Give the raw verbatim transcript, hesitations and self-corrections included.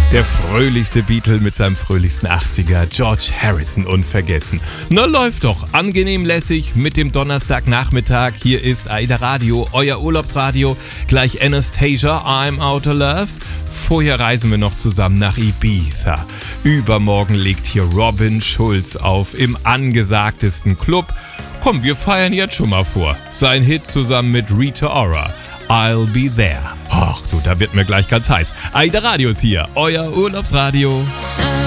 Der fröhlichste Beatle mit seinem fröhlichsten achtziger, George Harrison, unvergessen. Na, läuft doch. Angenehm lässig mit dem Donnerstagnachmittag. Hier ist AIDA Radio, euer Urlaubsradio. Gleich Anastasia, I'm Out of Love. Vorher reisen wir noch zusammen nach Ibiza. Übermorgen legt hier Robin Schulz auf im angesagtesten Club. Komm, wir feiern jetzt schon mal vor. Sein Hit zusammen mit Rita Ora. I'll be there. Ach du, da wird mir gleich ganz heiß. AIDA Radio ist hier, euer Urlaubsradio.